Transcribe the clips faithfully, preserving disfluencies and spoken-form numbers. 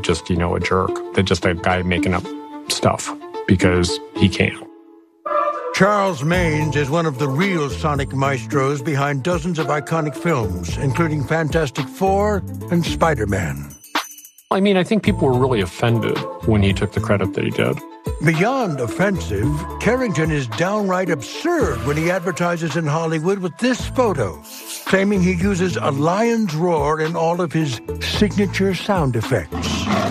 just, you know, a jerk, that just a guy making up stuff because he can. Charles Maines is one of the real sonic maestros behind dozens of iconic films, including Fantastic Four and Spider-Man. I mean, I think people were really offended when he took the credit that he did. Beyond offensive, Carrington is downright absurd when he advertises in Hollywood with this photo, claiming he uses a lion's roar in all of his signature sound effects.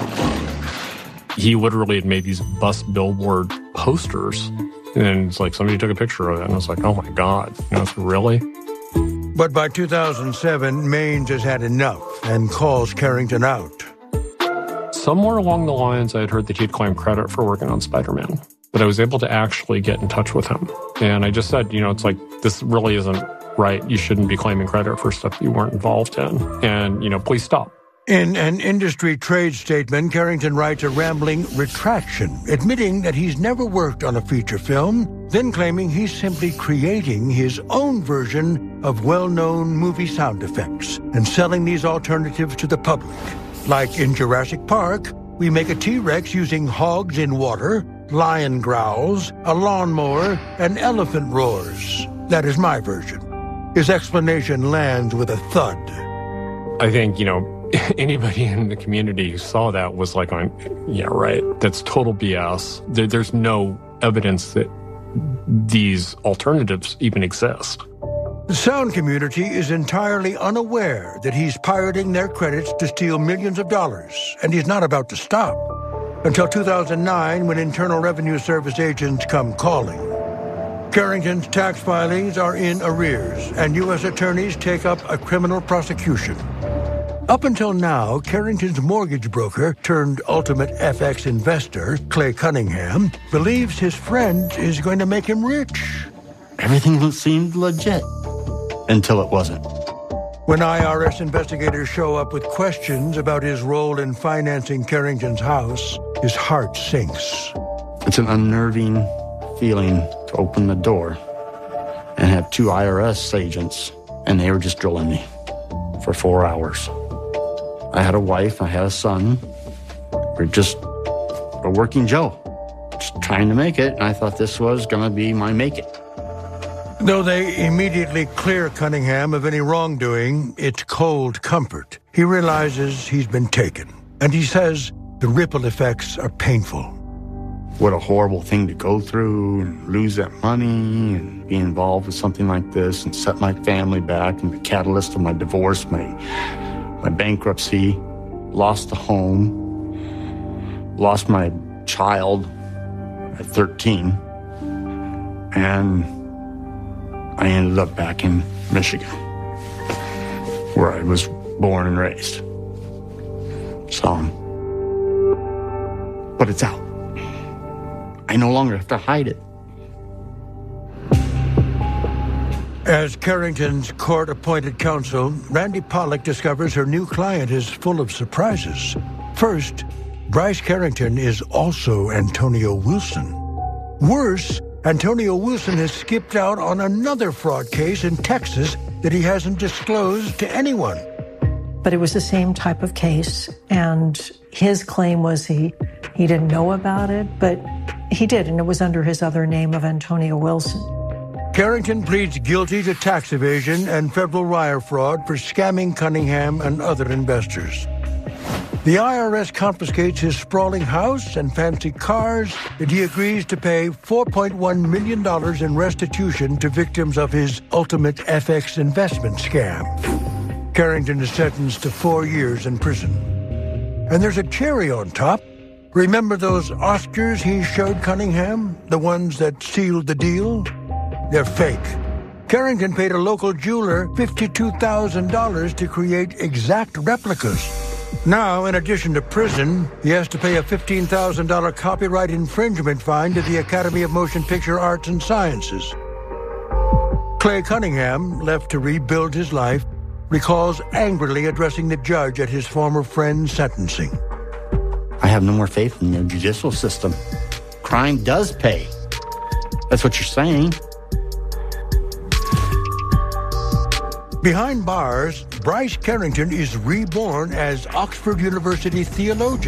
He literally had made these bus billboard posters, and it's like somebody took a picture of it, and I was like, oh my God, you know, it's really? But by two thousand seven, Maines has had enough and calls Carrington out. Somewhere along the lines, I had heard that he'd claimed credit for working on Spider-Man, but I was able to actually get in touch with him. And I just said, you know, it's like, this really isn't right. You shouldn't be claiming credit for stuff you weren't involved in. And, you know, please stop. In an industry trade statement, Carrington writes a rambling retraction, admitting that he's never worked on a feature film, then claiming he's simply creating his own version of well-known movie sound effects and selling these alternatives to the public. Like in Jurassic Park, we make a T-Rex using hogs in water, lion growls, a lawnmower, and elephant roars. That is my version. His explanation lands with a thud. I think, you know, anybody in the community who saw that was like, going, yeah, right, that's total B S. There, there's no evidence that these alternatives even exist. The sound community is entirely unaware that he's pirating their credits to steal millions of dollars, and he's not about to stop. Until two thousand nine, when Internal Revenue Service agents come calling. Carrington's tax filings are in arrears, and U S attorneys take up a criminal prosecution. Up until now, Carrington's mortgage broker turned ultimate F X investor, Clay Cunningham, believes his friend is going to make him rich. Everything seemed legit. Until it wasn't. When I R S investigators show up with questions about his role in financing Carrington's house, his heart sinks. It's an unnerving feeling to open the door and have two I R S agents, and they were just drilling me for four hours. I had a wife, I had a son. We're just a working Joe, just trying to make it, and I thought this was going to be my make it. Though they immediately clear Cunningham of any wrongdoing, it's cold comfort. He realizes he's been taken, and he says the ripple effects are painful. What a horrible thing to go through and lose that money and be involved with something like this and set my family back and the catalyst of my divorce, my, my bankruptcy, lost the home, lost my child at thirteen, and I ended up back in Michigan, where I was born and raised. So, but it's out. I no longer have to hide it. As Carrington's court-appointed counsel, Randy Pollock discovers her new client is full of surprises. First, Bryce Carrington is also Antonio Wilson. Worse, Antonio Wilson has skipped out on another fraud case in Texas that he hasn't disclosed to anyone. But it was the same type of case, and his claim was he, he didn't know about it, but he did, and it was under his other name of Antonio Wilson. Carrington pleads guilty to tax evasion and federal wire fraud for scamming Cunningham and other investors. The I R S confiscates his sprawling house and fancy cars, and he agrees to pay four point one million dollars in restitution to victims of his ultimate F X investment scam. Carrington is sentenced to four years in prison. And there's a cherry on top. Remember those Oscars he showed Cunningham? The ones that sealed the deal? They're fake. Carrington paid a local jeweler fifty-two thousand dollars to create exact replicas. Now, in addition to prison, he has to pay a fifteen thousand dollars copyright infringement fine to the Academy of Motion Picture Arts and Sciences. Clay Cunningham, left to rebuild his life, recalls angrily addressing the judge at his former friend's sentencing. I have no more faith in the judicial system. Crime does pay. That's what you're saying. Behind bars, Bryce Carrington is reborn as Oxford University theologian.